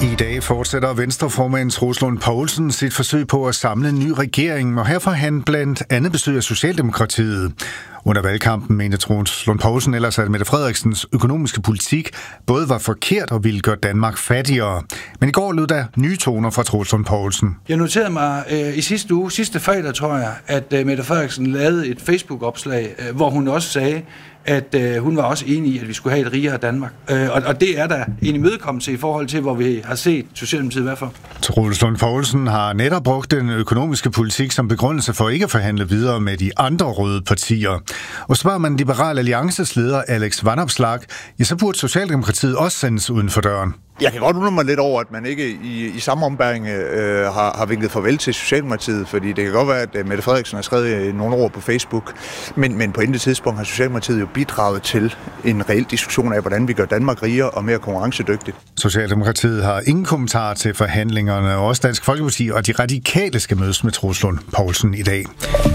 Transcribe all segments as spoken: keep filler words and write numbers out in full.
I dag fortsætter Venstreformand Troels Lund Poulsen sit forsøg på at samle en ny regering, og herfor han blandt andet besøger Socialdemokratiet. Under valgkampen mente Troels Lund Poulsen ellers, at Mette Frederiksens økonomiske politik både var forkert og ville gøre Danmark fattigere. Men i går lød der nye toner fra Troels Lund Poulsen. Jeg noterede mig øh, i sidste uge, sidste fredag tror jeg, at øh, Mette Frederiksen lavede et Facebook-opslag, øh, hvor hun også sagde, at øh, hun var også enig i, at vi skulle have et rigere Danmark. Øh, og, og det er der en imødekommelse i forhold til, hvor vi har set Socialdemokratiet hvad for. Troels Lund Poulsen har netop brugt den økonomiske politik som begrundelse for ikke at forhandle videre med de andre røde partier. Og spørger man Liberal Alliances leder Alex Vanopslagh, ja, så burde Socialdemokratiet også sendes uden for døren. Jeg kan godt undre mig lidt over, at man ikke i, i samme ombæring øh, har, har vinket farvel til Socialdemokratiet, fordi det kan godt være, at Mette Frederiksen har skrevet nogle ord på Facebook, men, men på intet tidspunkt har Socialdemokratiet jo bidraget til en reel diskussion af, hvordan vi gør Danmark rigere og mere konkurrencedygtigt. Socialdemokratiet har ingen kommentar til forhandlingerne, og også Dansk Folkeparti og de radikale skal mødes med Troels Lund Poulsen i dag.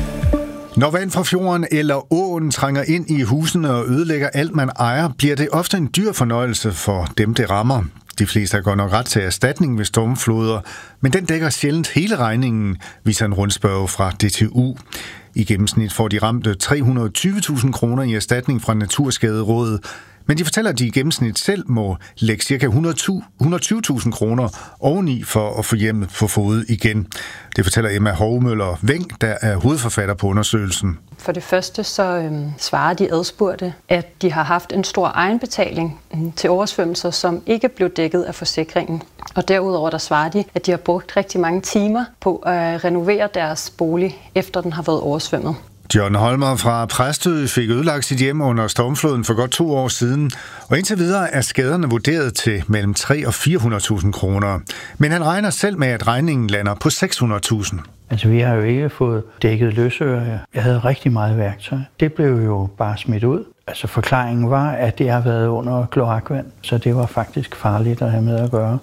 Når vand fra fjorden eller åen trænger ind i husene og ødelægger alt, man ejer, bliver det ofte en dyr fornøjelse for dem, det rammer. De fleste har godt nok ret til erstatning ved stormfloder, men den dækker sjældent hele regningen, viser en rundspørge fra D T U. I gennemsnit får de ramte tre hundrede og tyve tusind kroner i erstatning fra Naturskaderådet, men de fortæller, at de i gennemsnit selv må lægge ca. et hundrede og tyve tusind kroner oveni for at få hjemmet på fode igen. Det fortæller Emma Hovmøller Veng, der er hovedforfatter på undersøgelsen. For det første så øhm, svarer de adspurgte, at de har haft en stor egenbetaling øhm, til oversvømmelser, som ikke blev dækket af forsikringen. Og derudover der svarer de, at de har brugt rigtig mange timer på at renovere deres bolig, efter den har været oversvømmet. John Holmer fra Præstø fik ødelagt sit hjem under stormfloden for godt to år siden, og indtil videre er skaderne vurderet til mellem tre hundrede og fire hundrede tusind kroner. Men han regner selv med, at regningen lander på seks hundrede tusind. Altså, vi har jo ikke fået dækket løsøre. Jeg havde rigtig meget værktøj. Det blev jo bare smidt ud. Altså, forklaringen var, at det har været under kloakvand, så det var faktisk farligt at have med at gøre.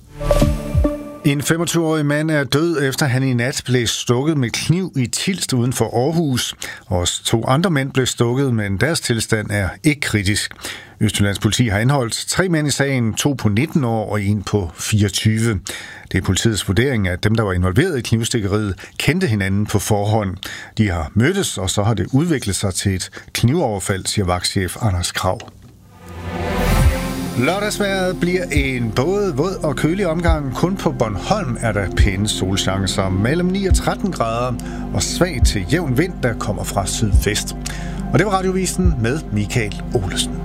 En femogtyve-årig mand er død, efter han i nat blev stukket med kniv i Tilst uden for Aarhus. Også to andre mænd blev stukket, men deres tilstand er ikke kritisk. Østjyllands politi har anholdt tre mænd i sagen, to på nitten år og en på fireogtyve. Det er politiets vurdering, at dem, der var involveret i knivstikkeriet, kendte hinanden på forhånd. De har mødtes, og så har det udviklet sig til et knivoverfald, siger vagtchef Anders Krag. Lørdagsvejret bliver en både våd og kølig omgang. Kun på Bornholm er der pæne solchancer mellem ni og tretten grader og svag til jævn vind, der kommer fra sydvest. Og det var Radiovisen med Michael Olesen.